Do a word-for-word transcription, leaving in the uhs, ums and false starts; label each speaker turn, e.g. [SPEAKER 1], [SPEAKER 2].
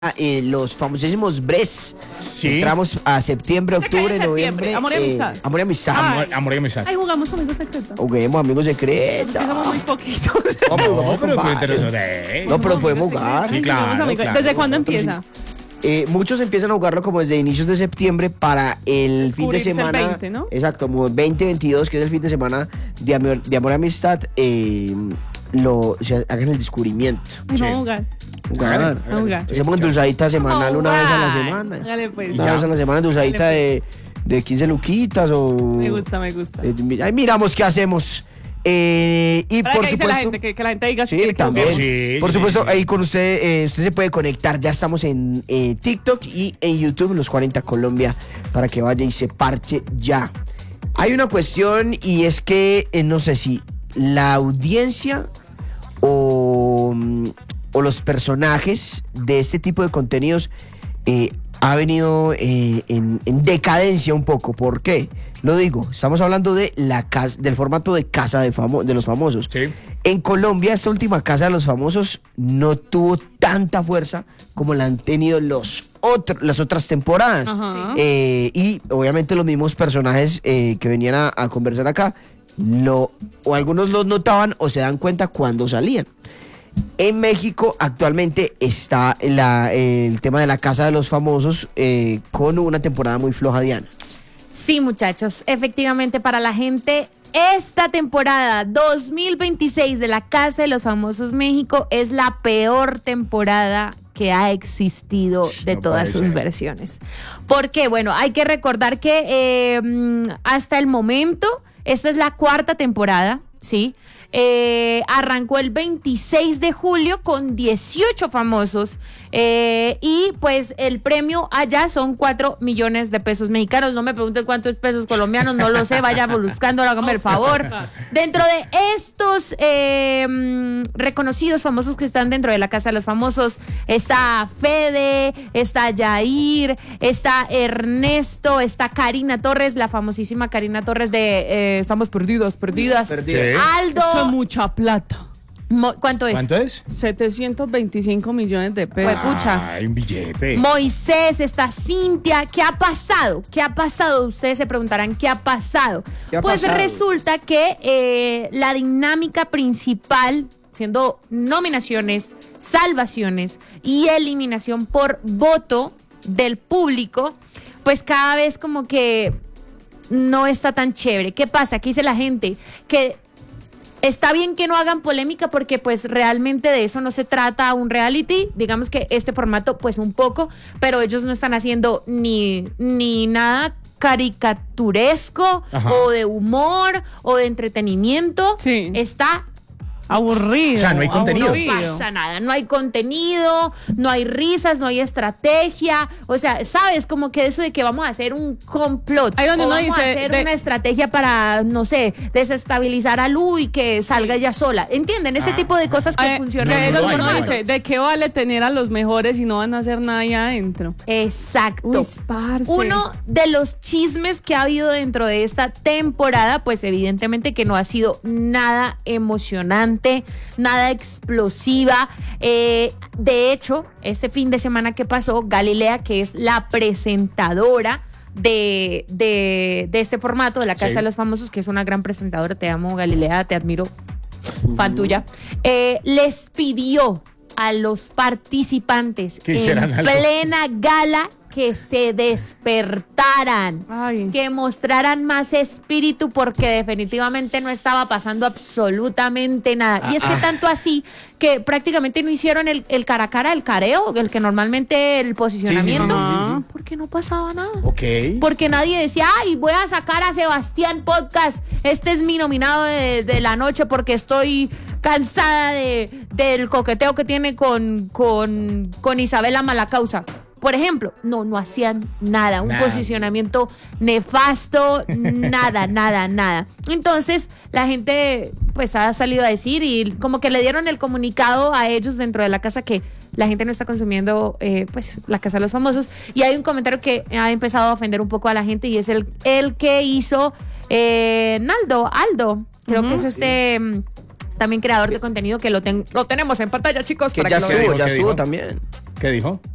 [SPEAKER 1] Eh, los famosísimos Bres.
[SPEAKER 2] Sí.
[SPEAKER 1] Entramos a septiembre, octubre, noviembre.
[SPEAKER 3] Amor y
[SPEAKER 1] eh,
[SPEAKER 3] amistad.
[SPEAKER 1] Amor y amistad.
[SPEAKER 2] Amor, amor y amistad.
[SPEAKER 3] Ay, jugamos amigos secretos.
[SPEAKER 1] Juguemos amigos secretos.
[SPEAKER 3] Sí, somos muy poquitos.
[SPEAKER 1] No, pero,
[SPEAKER 2] No, pero
[SPEAKER 1] compadre.
[SPEAKER 2] interesante.
[SPEAKER 1] No, pero podemos jugar.
[SPEAKER 2] Sí,
[SPEAKER 3] Ay,
[SPEAKER 2] claro,
[SPEAKER 3] somos amigos.
[SPEAKER 2] claro.
[SPEAKER 3] ¿Desde cuándo
[SPEAKER 1] Nosotros
[SPEAKER 3] empieza?
[SPEAKER 1] Eh, muchos empiezan a jugarlo como desde inicios de septiembre para el fin de
[SPEAKER 3] Descubrirse el
[SPEAKER 1] semana.
[SPEAKER 3] veinte, ¿no?
[SPEAKER 1] Exacto, como veinte veintidós, que es el fin de semana de amor, de amor y amistad. Eh, lo, o sea, hagan el descubrimiento.
[SPEAKER 3] Ay,
[SPEAKER 2] Sí.
[SPEAKER 3] vamos a jugar.
[SPEAKER 1] Jugar.
[SPEAKER 2] Hágale,
[SPEAKER 3] Vamos a jugar.
[SPEAKER 1] Hacemos endulzadita semanal una vez a la semana.
[SPEAKER 3] Dale, pues.
[SPEAKER 1] Una
[SPEAKER 2] Ya.
[SPEAKER 1] vez a la semana endulzadita de, de quince luquitas o.
[SPEAKER 3] Me gusta, me gusta.
[SPEAKER 1] Eh, mi- ahí miramos qué hacemos. Eh, y
[SPEAKER 3] Para
[SPEAKER 1] por
[SPEAKER 3] que dice
[SPEAKER 1] supuesto.
[SPEAKER 3] la gente, que, que la gente diga si
[SPEAKER 1] Sí,
[SPEAKER 3] quiere que
[SPEAKER 1] también.
[SPEAKER 3] juguemos.
[SPEAKER 2] Sí,
[SPEAKER 1] por
[SPEAKER 2] sí,
[SPEAKER 1] supuesto,
[SPEAKER 2] sí.
[SPEAKER 1] ahí con usted, eh, usted se puede conectar. Ya estamos en eh, TikTok y en YouTube, Los cuarenta Colombia, para que vaya y se parche ya. Hay una cuestión y es que eh, no sé si la audiencia o, mm, o los personajes de este tipo de contenidos eh, ha venido eh, en, en decadencia un poco. ¿Por qué? Lo digo, estamos hablando de la casa, del formato de casa de, famo- de los famosos.
[SPEAKER 2] Sí.
[SPEAKER 1] En Colombia, esta última casa de los famosos no tuvo tanta fuerza como la han tenido los otros, las otras temporadas.
[SPEAKER 3] Ajá.
[SPEAKER 1] Eh, y obviamente los mismos personajes eh, que venían a, a conversar acá, lo, o algunos los notaban o se dan cuenta cuando salían. En México actualmente está la, eh, el tema de la casa de los famosos eh, con una temporada muy floja, Diana.
[SPEAKER 4] Sí, muchachos, efectivamente para la gente esta temporada dos mil veintiséis de la Casa de los Famosos México es la peor temporada que ha existido de
[SPEAKER 2] No
[SPEAKER 4] todas
[SPEAKER 2] puede
[SPEAKER 4] sus
[SPEAKER 2] ser.
[SPEAKER 4] versiones. Porque, bueno, hay que recordar que eh, mm, hasta el momento, esta es la cuarta temporada, ¿sí? Eh, arrancó el veintiséis de julio con dieciocho famosos eh, y pues el premio allá son cuatro millones de pesos mexicanos. No me pregunten cuántos pesos colombianos, no lo sé, vaya buscando, hágame el favor. Dentro de estos eh, mm, reconocidos famosos que están dentro de la Casa de los Famosos está Fede, está Yair, está Ernesto, está Karina Torres, la famosísima Karina Torres de eh, Estamos Perdidos, Perdidas.
[SPEAKER 1] Perdidas.
[SPEAKER 2] Sí.
[SPEAKER 4] Aldo.
[SPEAKER 3] Eso es mucha plata.
[SPEAKER 4] Mo- ¿Cuánto es?
[SPEAKER 2] ¿Cuánto es?
[SPEAKER 3] setecientos veinticinco millones de pesos.
[SPEAKER 4] Pues, pucha.
[SPEAKER 2] Ay, un billete.
[SPEAKER 4] Moisés, está Cintia. ¿Qué ha pasado? ¿Qué ha pasado? Ustedes se preguntarán, ¿qué ha pasado?
[SPEAKER 1] ¿Qué ha
[SPEAKER 4] pues
[SPEAKER 1] pasado?
[SPEAKER 4] resulta que eh, la dinámica principal, siendo nominaciones, salvaciones y eliminación por voto del público, pues cada vez como que no está tan chévere. ¿Qué pasa? ¿Qué dice la gente? Que está bien que no hagan polémica porque pues realmente de eso no se trata un reality, digamos que este formato pues un poco, pero ellos no están haciendo ni, ni nada caricaturesco
[SPEAKER 2] Ajá.
[SPEAKER 4] o de humor o de entretenimiento.
[SPEAKER 3] Sí.
[SPEAKER 4] Está
[SPEAKER 3] Aburrido.
[SPEAKER 2] O sea, no hay contenido.
[SPEAKER 4] no
[SPEAKER 3] aburrido.
[SPEAKER 4] pasa nada, no hay contenido, no hay risas, no hay estrategia, o sea, sabes, como que eso de que vamos a hacer un complot,
[SPEAKER 3] Ahí donde
[SPEAKER 4] o
[SPEAKER 3] uno
[SPEAKER 4] vamos a
[SPEAKER 3] dice,
[SPEAKER 4] hacer
[SPEAKER 3] de-
[SPEAKER 4] una estrategia para, no sé, desestabilizar a Lu y que salga ella sola, ¿entienden? Ese
[SPEAKER 2] Ah,
[SPEAKER 4] tipo de cosas que
[SPEAKER 3] Ay,
[SPEAKER 4] funcionan.
[SPEAKER 3] que
[SPEAKER 2] no,
[SPEAKER 3] es
[SPEAKER 2] no
[SPEAKER 3] donde
[SPEAKER 2] hay,
[SPEAKER 3] uno
[SPEAKER 2] no hay.
[SPEAKER 3] dice, ¿de qué vale tener a los mejores si no van a hacer nada ahí adentro?
[SPEAKER 4] Exacto.
[SPEAKER 3] Uy, parce.
[SPEAKER 4] Uno de los chismes que ha habido dentro de esta temporada, pues evidentemente que no ha sido nada emocionante, nada explosiva. Eh, de hecho, este fin de semana que pasó, Galilea, que es la presentadora de, de, de este formato, de la Casa
[SPEAKER 2] Sí.
[SPEAKER 4] de los Famosos, que es una gran presentadora, te amo, Galilea, te admiro, fan tuya, eh, les pidió a los participantes
[SPEAKER 2] Que
[SPEAKER 4] en
[SPEAKER 2] hicieran algo.
[SPEAKER 4] plena gala que se despertaran,
[SPEAKER 3] Ay.
[SPEAKER 4] que mostraran más espíritu porque definitivamente no estaba pasando absolutamente nada. Y es que tanto así que prácticamente no hicieron el, el cara a cara, el careo, el que normalmente el posicionamiento,
[SPEAKER 2] sí,
[SPEAKER 3] sí, sí.
[SPEAKER 4] porque no pasaba nada.
[SPEAKER 2] Ok.
[SPEAKER 4] Porque nadie decía, ay, voy a sacar a Sebastián Podcast, este es mi nominado de, de la noche porque estoy cansada de, del coqueteo que tiene con, con, con Isabela Malacausa. Por ejemplo, no, no hacían nada, un
[SPEAKER 2] Nada.
[SPEAKER 4] posicionamiento nefasto, nada, nada, nada. Entonces, la gente pues ha salido a decir y como que le dieron el comunicado a ellos dentro de la casa que la gente no está consumiendo eh, pues la Casa de los Famosos. Y hay un comentario que ha empezado a ofender un poco a la gente y es el, el que hizo eh, Naldo, Aldo, creo
[SPEAKER 3] Ujú.
[SPEAKER 4] que es este... mm, también creador de contenido que lo, ten- lo tenemos en pantalla, chicos.
[SPEAKER 1] Que
[SPEAKER 4] para
[SPEAKER 1] ya
[SPEAKER 4] que lo
[SPEAKER 2] ¿Qué
[SPEAKER 1] subo,
[SPEAKER 2] dijo?
[SPEAKER 1] ya
[SPEAKER 2] ¿Qué
[SPEAKER 1] subo
[SPEAKER 2] dijo?
[SPEAKER 1] también.
[SPEAKER 2] ¿Qué dijo?